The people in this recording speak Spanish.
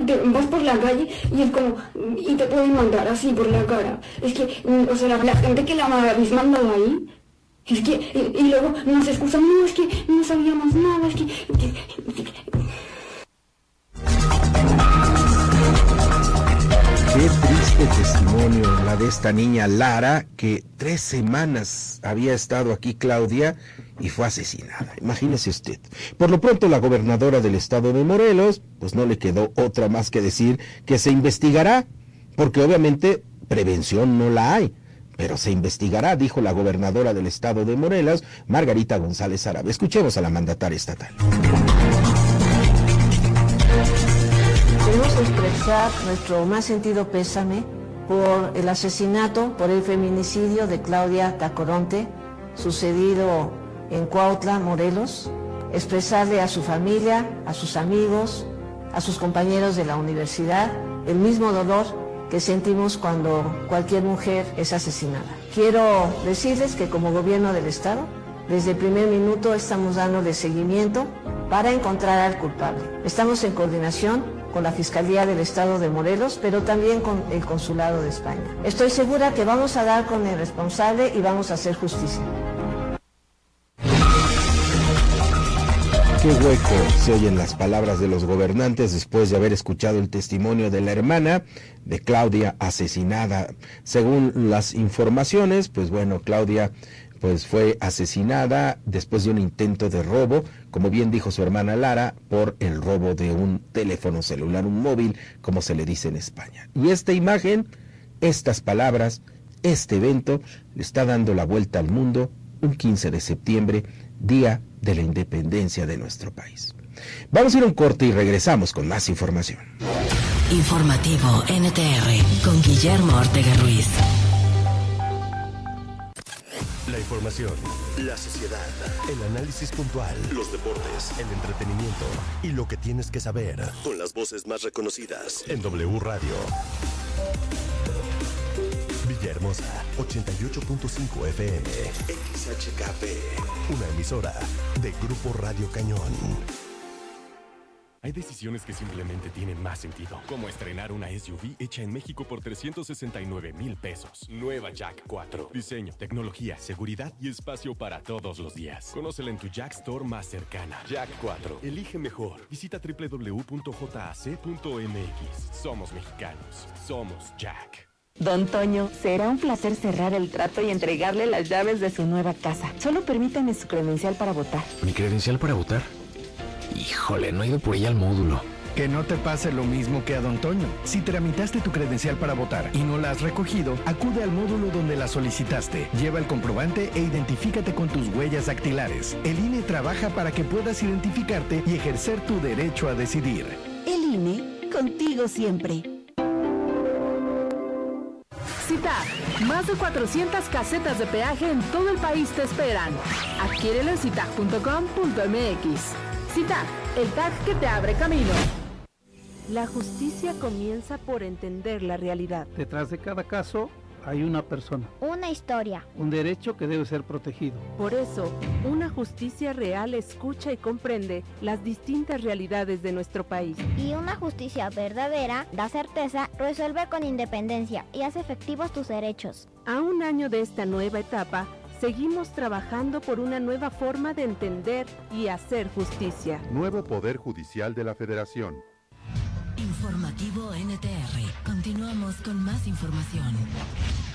vas por la calle y es como, y te pueden mandar así por la cara. Es que, o sea, la gente que la habéis mandado ahí, es que, y luego nos excusan, no, es que no sabíamos nada, es que... Qué triste testimonio la de esta niña Lara, que 3 semanas había estado aquí, Claudia, y fue asesinada. Imagínese usted. Por lo pronto, la gobernadora del estado de Morelos, pues no le quedó otra más que decir que se investigará, porque obviamente prevención no la hay, pero se investigará, dijo la gobernadora del estado de Morelos, Margarita González Árabe. Escuchemos a la mandataria estatal. Queremos expresar nuestro más sentido pésame por el asesinato, por el feminicidio de Claudia Tacoronte, sucedido en Cuautla, Morelos. Expresarle a su familia, a sus amigos, a sus compañeros de la universidad, el mismo dolor que sentimos cuando cualquier mujer es asesinada. Quiero decirles que como gobierno del Estado, desde el primer minuto estamos dándole seguimiento para encontrar al culpable. Estamos en coordinación con la Fiscalía del Estado de Morelos, pero también con el Consulado de España. Estoy segura que vamos a dar con el responsable y vamos a hacer justicia. Qué hueco se oyen las palabras de los gobernantes después de haber escuchado el testimonio de la hermana de Claudia asesinada. Según las informaciones, pues bueno, Claudia pues fue asesinada después de un intento de robo, como bien dijo su hermana Lara, por el robo de un teléfono celular, un móvil, como se le dice en España. Y esta imagen, estas palabras, este evento, le está dando la vuelta al mundo un 15 de septiembre, día de la independencia de nuestro país. Vamos a ir a un corte y regresamos con más información. Informativo NTR con Guillermo Ortega Ruiz. La información, la sociedad, el análisis puntual, los deportes, el entretenimiento y lo que tienes que saber con las voces más reconocidas en W Radio. Villahermosa, 88.5 FM, XHKP, una emisora de Grupo Radio Cañón. Hay decisiones que simplemente tienen más sentido, como estrenar una SUV hecha en México por 369,000 pesos. Nueva Jack 4. Diseño, tecnología, seguridad y espacio para todos los días. Conócela en tu Jack Store más cercana. Jack 4. Elige mejor. Visita www.jac.mx. Somos mexicanos. Somos Jack. Don Toño, será un placer cerrar el trato y entregarle las llaves de su nueva casa. Solo permítame su credencial para votar. ¿Mi credencial para votar? Híjole, no he ido por ella al módulo. Que no te pase lo mismo que a Don Toño. Si tramitaste tu credencial para votar y no la has recogido, acude al módulo donde la solicitaste. Lleva el comprobante e identifícate con tus huellas dactilares. El INE trabaja para que puedas identificarte y ejercer tu derecho a decidir. El INE, contigo siempre. CITAG, más de 400 casetas de peaje en todo el país te esperan. Adquiérelo en citag.com.mx. CITAG, el tag que te abre camino. La justicia comienza por entender la realidad. Detrás de cada caso hay una persona. Una historia. Un derecho que debe ser protegido. Por eso, una justicia real escucha y comprende las distintas realidades de nuestro país. Y una justicia verdadera da certeza, resuelve con independencia y hace efectivos tus derechos. A un año de esta nueva etapa, seguimos trabajando por una nueva forma de entender y hacer justicia. Nuevo Poder Judicial de la Federación. Informativo NTR. Continuamos con más información.